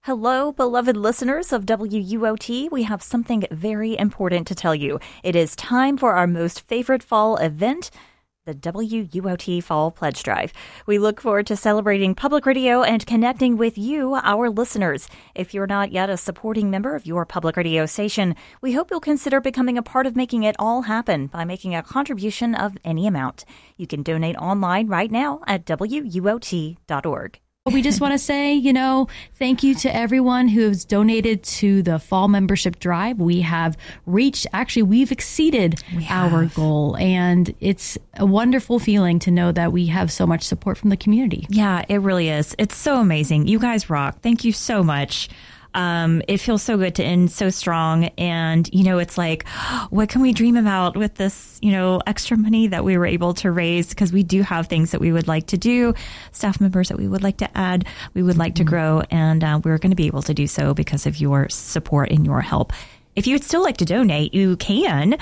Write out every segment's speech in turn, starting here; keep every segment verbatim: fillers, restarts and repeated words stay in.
Hello, beloved listeners of W U O T. We have something very important to tell you. It is time for our most favorite fall event, the W U O T Fall Pledge Drive. We look forward to celebrating public radio and connecting with you, our listeners. If you're not yet a supporting member of your public radio station, we hope you'll consider becoming a part of making it all happen by making a contribution of any amount. You can donate online right now at W U O T dot org. We just want to say, you know, thank you to everyone who has donated to the fall membership drive. We have reached, actually, we've exceeded we our goal. And it's a wonderful feeling to know that we have so much support from the community. Yeah, it really is. It's so amazing. You guys rock. Thank you so much. Um, it feels so good to end so strong. And, you know, it's like, what can we dream about with this, you know, extra money that we were able to raise? Because we do have things that we would like to do, staff members that we would like to add, we would like mm-hmm. to grow. And uh, we're going to be able to do so because of your support and your help. If you would still like to donate, you can.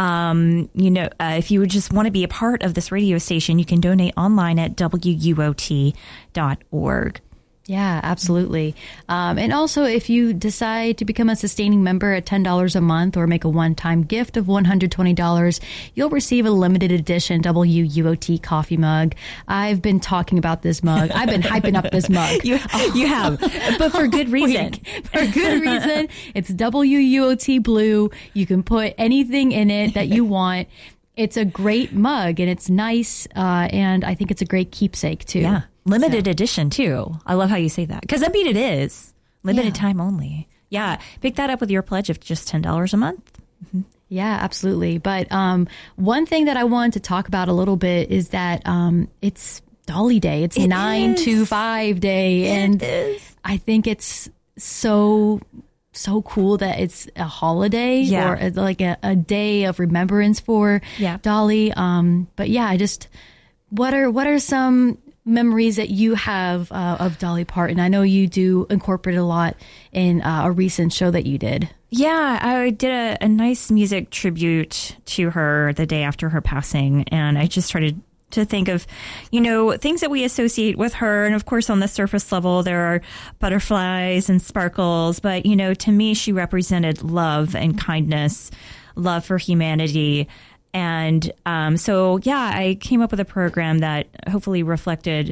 Um, you know, uh, if you would just want to be a part of this radio station, you can donate online at W U O T dot org. Yeah, absolutely. Um, and also, if you decide to become a sustaining member at ten dollars a month or make a one-time gift of one hundred twenty dollars, you'll receive a limited edition W U O T coffee mug. I've been talking about this mug. I've been hyping up this mug. You, you have, but for good reason. For good reason. It's W U O T blue. You can put anything in it that you want. It's a great mug, and it's nice, uh, and I think it's a great keepsake, too. Yeah. Limited so. edition, too. I love how you say that. Because I mean, it is. Limited yeah. time only. Yeah. Pick that up with your pledge of just ten dollars a month. Mm-hmm. Yeah, absolutely. But um, one thing that I wanted to talk about a little bit is that um, it's Dolly Day. It's it nine is. to five day. It and is. I think it's so... so cool that it's a holiday yeah. or a, like a, a day of remembrance for yeah. Dolly. Um, but yeah, I just, what are, what are some memories that you have uh, of Dolly Parton? I know you do incorporate a lot in uh, a recent show that you did. Yeah, I did a, a nice music tribute to her the day after her passing. And I just started to think of, you know, things that we associate with her. And of course, on the surface level, there are butterflies and sparkles. But, you know, to me, she represented love and kindness, love for humanity. And um, so, yeah, I came up with a program that hopefully reflected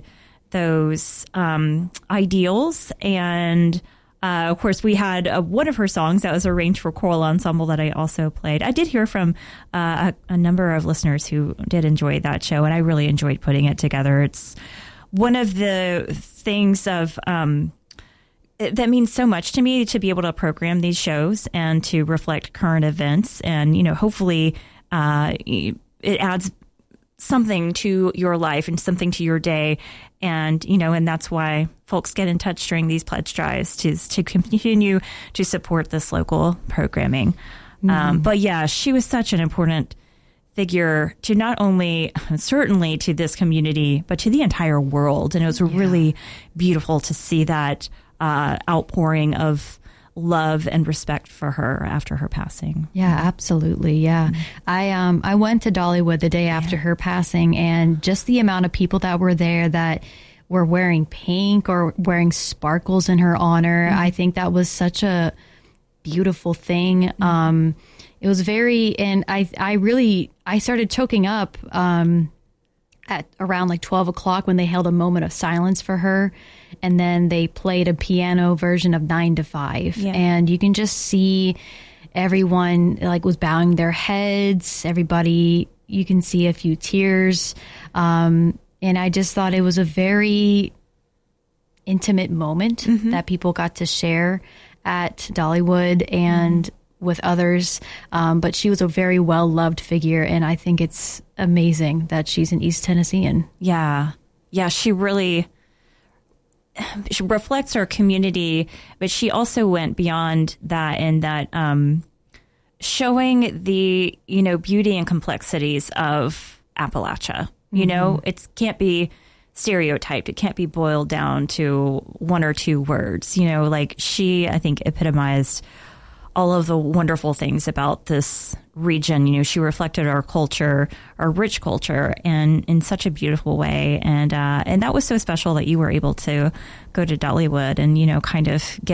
those um, ideals. And Uh, of course, we had uh, one of her songs that was arranged for choral ensemble that I also played. I did hear from uh, a, a number of listeners who did enjoy that show, and I really enjoyed putting it together. It's one of the things of um, it, that means so much to me, to be able to program these shows and to reflect current events. And, you know, hopefully uh, it adds something to your life and something to your day. And, you know, and that's why folks get in touch during these pledge drives to, to continue to support this local programming. Mm-hmm. Um, but yeah, she was such an important figure to not only, certainly to this community, but to the entire world. And it was yeah. really beautiful to see that uh, outpouring of love and respect for her after her passing. Yeah, absolutely. Yeah. Mm-hmm. I um I went to Dollywood the day after yeah. her passing, and just the amount of people that were there that were wearing pink or wearing sparkles in her honor. Mm-hmm. I think that was such a beautiful thing. Mm-hmm. Um it was very, and I I really I started choking up um at around like twelve o'clock when they held a moment of silence for her. And then they played a piano version of Nine to Five. Yeah. And you can just see everyone like was bowing their heads. Everybody, you can see a few tears. Um, and I just thought it was a very intimate moment mm-hmm. that people got to share at Dollywood and mm-hmm. with others. Um, but she was a very well-loved figure. And I think it's amazing that she's an East Tennessean. Yeah. Yeah, she really... she reflects our community, but she also went beyond that in that um, showing the, you know, beauty and complexities of Appalachia. You mm-hmm. know, it can't be stereotyped. It can't be boiled down to one or two words. You know, like she, I think, epitomized all of the wonderful things about this region. You know, she reflected our culture, our rich culture, and in such a beautiful way. And uh, and that was so special that you were able to go to Dollywood and, you know, kind of get